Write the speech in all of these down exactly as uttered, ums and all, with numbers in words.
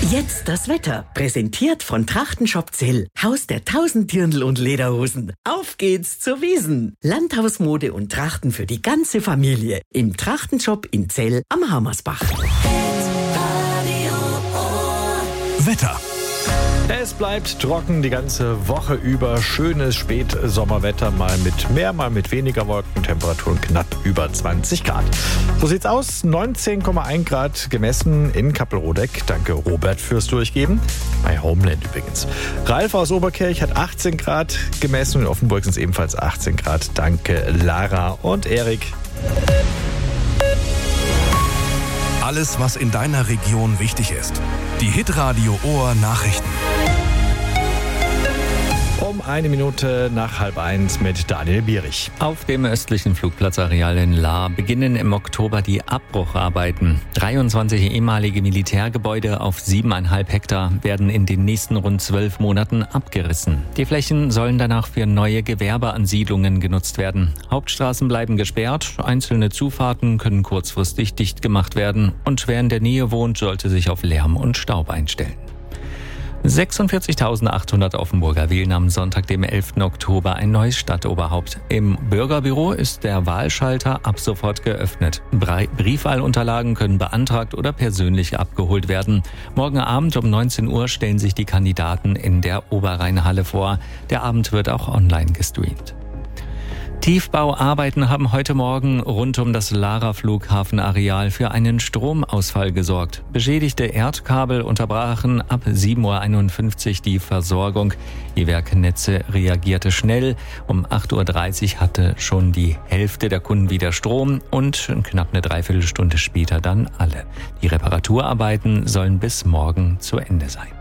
Jetzt das Wetter. Präsentiert von Trachtenshop Zell. Haus der tausend Dirndl und Lederhosen. Auf geht's zur Wiesn. Landhausmode und Trachten für die ganze Familie. Im Trachtenshop in Zell am Hammersbach. Wetter. Es bleibt trocken die ganze Woche über. Schönes Spätsommerwetter, mal mit mehr, mal mit weniger Wolken. Temperaturen knapp über zwanzig Grad. So sieht's aus. neunzehn Komma eins Grad gemessen in Kappelrodeck. Danke Robert fürs Durchgeben. My Homeland übrigens. Ralf aus Oberkirch hat achtzehn Grad gemessen. In Offenburg sind es ebenfalls achtzehn Grad. Danke Lara und Erik. Alles, was in deiner Region wichtig ist. Die Hitradio Ohr Nachrichten. Um eine Minute nach halb eins mit Daniel Bierich. Auf dem östlichen Flugplatzareal in Lahr beginnen im Oktober die Abbrucharbeiten. dreiundzwanzig ehemalige Militärgebäude auf siebeneinhalb Hektar werden in den nächsten rund zwölf Monaten abgerissen. Die Flächen sollen danach für neue Gewerbeansiedlungen genutzt werden. Hauptstraßen bleiben gesperrt, einzelne Zufahrten können kurzfristig dicht gemacht werden und wer in der Nähe wohnt, sollte sich auf Lärm und Staub einstellen. sechsundvierzigtausendachthundert Offenburger wählen am Sonntag, dem elften Oktober, ein neues Stadtoberhaupt. Im Bürgerbüro ist der Wahlschalter ab sofort geöffnet. Briefwahlunterlagen können beantragt oder persönlich abgeholt werden. Morgen Abend um neunzehn Uhr stellen sich die Kandidaten in der Oberrheinhalle vor. Der Abend wird auch online gestreamt. Tiefbauarbeiten haben heute Morgen rund um das Lahrer Flughafenareal für einen Stromausfall gesorgt. Beschädigte Erdkabel unterbrachen ab sieben Uhr einundfünfzig die Versorgung. Die Werknetze reagierte schnell. Um acht Uhr dreißig hatte schon die Hälfte der Kunden wieder Strom und knapp eine Dreiviertelstunde später dann alle. Die Reparaturarbeiten sollen bis morgen zu Ende sein.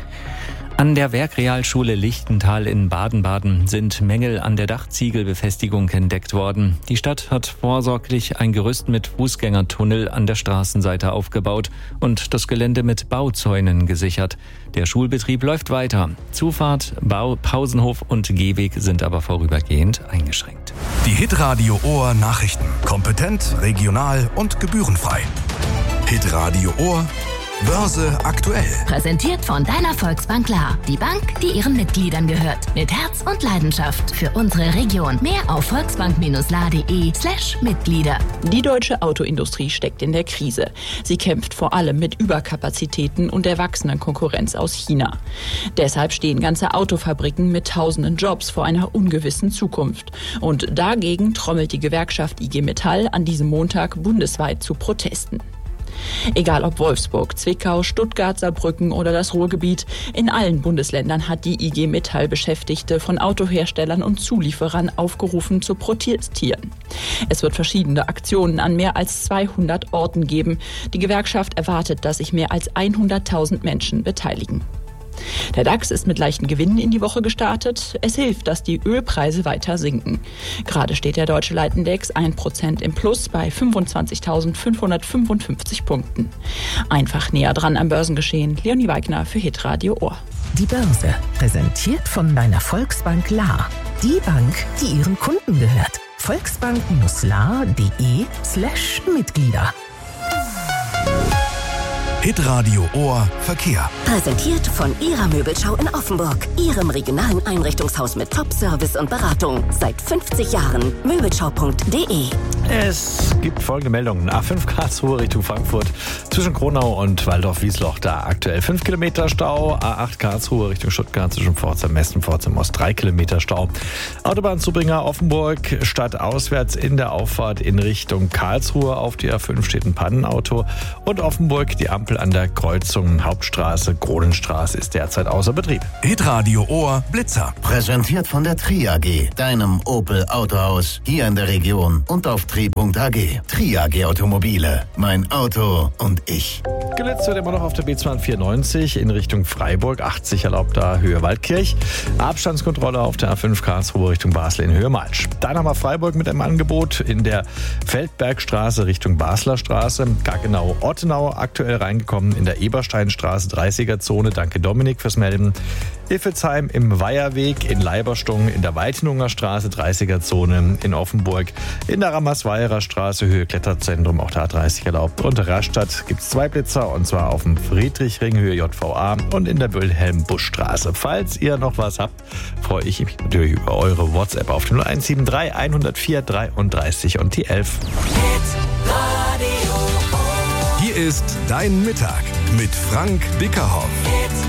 An der Werkrealschule Lichtental in Baden-Baden sind Mängel an der Dachziegelbefestigung entdeckt worden. Die Stadt hat vorsorglich ein Gerüst mit Fußgängertunnel an der Straßenseite aufgebaut und das Gelände mit Bauzäunen gesichert. Der Schulbetrieb läuft weiter. Zufahrt, Bau, Pausenhof und Gehweg sind aber vorübergehend eingeschränkt. Die Hitradio Ohr Nachrichten. Kompetent, regional und gebührenfrei. Hitradio Ohr Börse aktuell. Präsentiert von deiner Volksbank Lahr. Die Bank, die ihren Mitgliedern gehört. Mit Herz und Leidenschaft für unsere Region. Mehr auf volksbank-lahr.de slash Mitglieder. Die deutsche Autoindustrie steckt in der Krise. Sie kämpft vor allem mit Überkapazitäten und der wachsenden Konkurrenz aus China. Deshalb stehen ganze Autofabriken mit tausenden Jobs vor einer ungewissen Zukunft. Und dagegen trommelt die Gewerkschaft I G Metall an diesem Montag bundesweit zu Protesten. Egal ob Wolfsburg, Zwickau, Stuttgart, Saarbrücken oder das Ruhrgebiet, in allen Bundesländern hat die I G Metall Beschäftigte von Autoherstellern und Zulieferern aufgerufen zu protestieren. Es wird verschiedene Aktionen an mehr als zweihundert Orten geben. Die Gewerkschaft erwartet, dass sich mehr als hunderttausend Menschen beteiligen. Der DAX ist mit leichten Gewinnen in die Woche gestartet. Es hilft, dass die Ölpreise weiter sinken. Gerade steht der deutsche Leitindex ein Prozent im Plus bei fünfundzwanzigtausendfünfhundertfünfundfünfzig Punkten. Einfach näher dran am Börsengeschehen. Leonie Weigner für Hitradio Ohr. Die Börse, präsentiert von deiner Volksbank Lahr. Die Bank, die ihren Kunden gehört. volksbank-lahr.de slash Mitglieder. Hitradio Ohr Verkehr. Präsentiert von Ihrer Möbelschau in Offenburg. Ihrem regionalen Einrichtungshaus mit Top-Service und Beratung. Seit fünfzig Jahren. Möbelschau punkt de. Es gibt folgende Meldungen. A fünf Karlsruhe Richtung Frankfurt zwischen Kronau und Waldorf-Wiesloch. Da aktuell fünf Kilometer Stau. A acht Karlsruhe Richtung Stuttgart zwischen Pforzheim Messen, Pforzheim Ost drei Kilometer Stau. Autobahnzubringer Offenburg stadtauswärts in der Auffahrt in Richtung Karlsruhe. Auf die A fünf steht ein Pannenauto. Und Offenburg, die Ampel an der Kreuzung Hauptstraße, Kronenstraße ist derzeit außer Betrieb. Hitradio Ohr Blitzer. Präsentiert von der Tri A G, deinem Opel Autohaus hier in der Region und auf tri punkt a g. Tri A G Automobile, mein Auto und ich. Gelitzt wird immer noch auf der B zweihundertvierundneunzig in Richtung Freiburg, achtzig erlaubt da Höhe Waldkirch. Abstandskontrolle auf der A fünf Karlsruhe Richtung Basel in Höhe Malsch. Dann haben wir Freiburg mit einem Angebot in der Feldbergstraße Richtung Basler Straße. Gaggenau Ottenau aktuell reingekommen in der Ebersteinstraße dreißiger Zone. Danke Dominik fürs Melden. Iffelsheim im Weiherweg, in Leiberstung in der Weitenunger Straße dreißiger Zone, in Offenburg in der Rammersweiler Straße Höhe Kletterzentrum, auch da dreißig erlaubt. Und Rastatt gibt es zwei Blitzer Wasser und zwar auf dem Friedrichring, Höhe J V A und in der Wilhelm-Busch-Straße. Falls ihr noch was habt, freue ich mich natürlich über eure WhatsApp auf die null eins sieben drei hundertvier dreiunddreißig und die elf. Hier ist Dein Mittag mit Frank Bickerhoff.